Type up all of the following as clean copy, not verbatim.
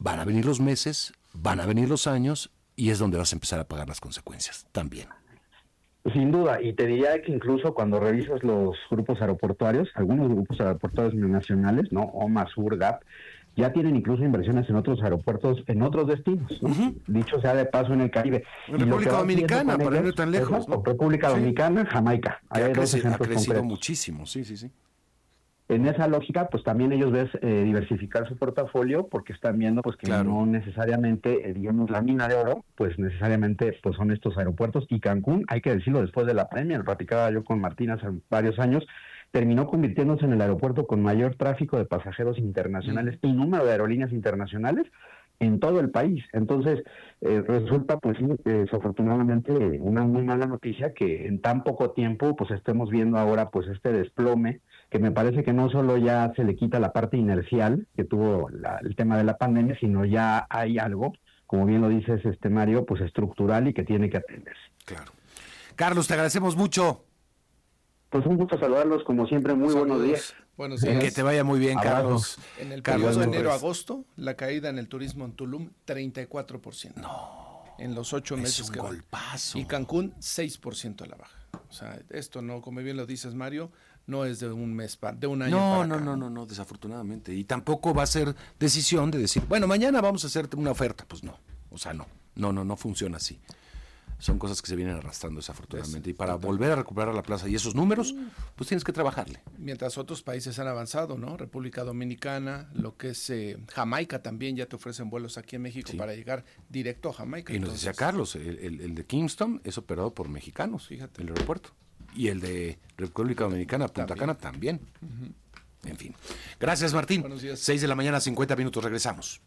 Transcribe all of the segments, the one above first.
van a venir los meses, van a venir los años, y es donde vas a empezar a pagar las consecuencias también. Sin duda, y te diría que incluso cuando revisas los grupos aeroportuarios, algunos grupos aeroportuarios nacionales, ¿no? OMA, Sur, GAP, ya tienen incluso inversiones en otros aeropuertos, en otros destinos, ¿no? Uh-huh. Dicho sea de paso, en el Caribe. En República Dominicana, para no ir tan lejos, ¿no? República Dominicana, Jamaica. Ha crecido muchísimo, sí. En esa lógica, pues también ellos ves diversificar su portafolio, porque están viendo pues que no necesariamente, digamos, la mina de oro, pues necesariamente pues son estos aeropuertos. Y Cancún, hay que decirlo, después de la pandemia, lo platicaba yo con Martín hace varios años, terminó convirtiéndose en el aeropuerto con mayor tráfico de pasajeros internacionales y número de aerolíneas internacionales en todo el país. Entonces, resulta pues desafortunadamente una muy mala noticia que en tan poco tiempo pues estemos viendo ahora pues este desplome, que me parece que no solo ya se le quita la parte inercial que tuvo el tema de la pandemia, sino ya hay algo, como bien lo dices, Mario, pues estructural y que tiene que atenderse. Claro. Carlos, te agradecemos mucho. Pues un gusto saludarlos, como siempre, muy buenos días. Buenos días. Que te vaya muy bien, Carlos. En el periodo de enero-agosto, la caída en el turismo en Tulum, 34%. No. En los 8 meses que golpazo. Y Cancún, 6% a la baja. O sea, esto no, como bien lo dices, Mario, no es de un mes, de un año para acá. No, desafortunadamente. Y tampoco va a ser decisión de decir, bueno, mañana vamos a hacerte una oferta. Pues no. O sea, no funciona así. Son cosas que se vienen arrastrando desafortunadamente. Y para volver a recuperar la plaza y esos números, pues tienes que trabajarle. Mientras otros países han avanzado, ¿no? República Dominicana, lo que es Jamaica también, ya te ofrecen vuelos aquí en México para llegar directo a Jamaica. Y nos decía Carlos, el de Kingston es operado por mexicanos, fíjate, el aeropuerto. Y el de República Dominicana, Punta Cana también. Uh-huh. En fin. Gracias, Martín. Buenos días. 6:50 a.m, regresamos.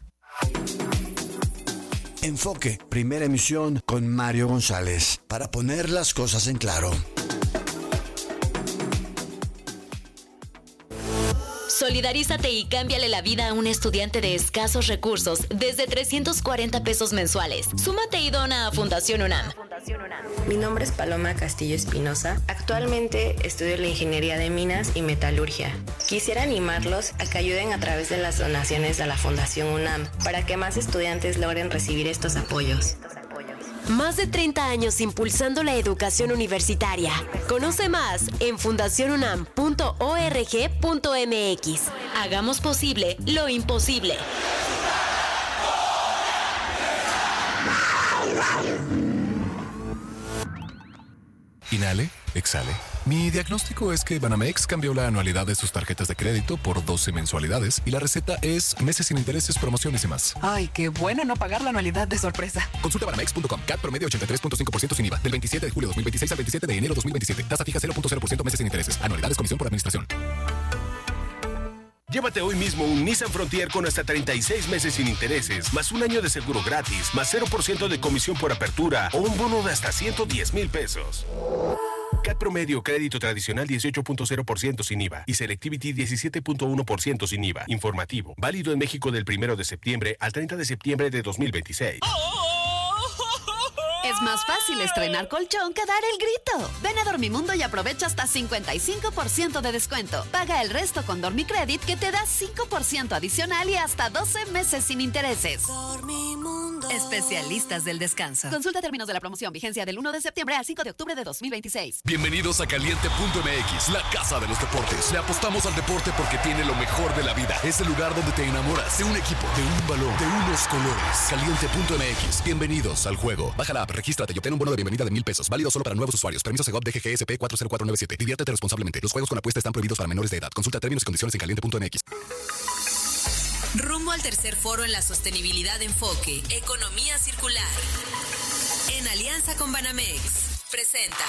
Enfoque, primera emisión con Mario González, para poner las cosas en claro. Solidarízate y cámbiale la vida a un estudiante de escasos recursos desde 340 pesos mensuales. Súmate y dona a Fundación UNAM. Mi nombre es Paloma Castillo Espinosa. Actualmente estudio la ingeniería de minas y metalurgia. Quisiera animarlos a que ayuden a través de las donaciones a la Fundación UNAM para que más estudiantes logren recibir estos apoyos. Más de 30 años impulsando la educación universitaria. Conoce más en fundacionunam.org.mx. Hagamos posible lo imposible. Inhale, exhale. Mi diagnóstico es que Banamex cambió la anualidad de sus tarjetas de crédito por 12 mensualidades y la receta es meses sin intereses, promociones y más. Ay, qué bueno no pagar la anualidad de sorpresa. Consulta banamex.com. CAT promedio 83.5% sin IVA. Del 27 de julio 2026 al 27 de enero 2027. Tasa fija 0.0% meses sin intereses. Anualidades comisión por administración. Llévate hoy mismo un Nissan Frontier con hasta 36 meses sin intereses, más un año de seguro gratis, más 0% de comisión por apertura o un bono de hasta 110,000 pesos. CAT promedio, crédito tradicional 18.0% sin IVA y Selectivity 17.1% sin IVA. Informativo, válido en México del 1 de septiembre al 30 de septiembre de 2026. Es más fácil estrenar colchón que dar el grito. Ven a Dormimundo y aprovecha hasta 55% de descuento. Paga el resto con Dormicredit, que te da 5% adicional y hasta 12 meses sin intereses. Dormimundo. Especialistas del descanso. Consulta términos de la promoción. Vigencia del 1 de septiembre al 5 de octubre de 2026. Bienvenidos a Caliente.mx, la casa de los deportes. Le apostamos al deporte porque tiene lo mejor de la vida. Es el lugar donde te enamoras de un equipo, de un balón, de unos colores. Caliente.mx. Bienvenidos al juego. Baja la app, regístrate y obtén un bono de bienvenida de 1,000 pesos. Válido solo para nuevos usuarios. Permiso Segov DGGSP 40497. Diviértete responsablemente. Los juegos con apuesta están prohibidos para menores de edad. Consulta términos y condiciones en Caliente.mx. Rumbo al tercer foro en la sostenibilidad Enfoque, Economía Circular. En alianza con Banamex. Presenta.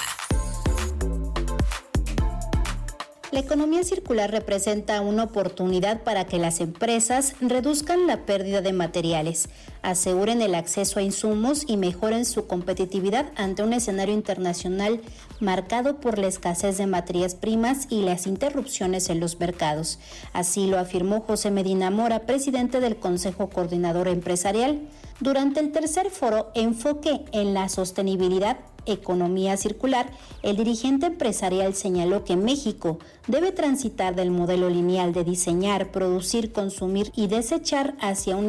La economía circular representa una oportunidad para que las empresas reduzcan la pérdida de materiales, aseguren el acceso a insumos y mejoren su competitividad ante un escenario internacional marcado por la escasez de materias primas y las interrupciones en los mercados. Así lo afirmó José Medina Mora, presidente del Consejo Coordinador Empresarial. Durante el tercer foro Enfoque en la Sostenibilidad, Economía Circular, el dirigente empresarial señaló que México debe transitar del modelo lineal de diseñar, producir, consumir y desechar hacia un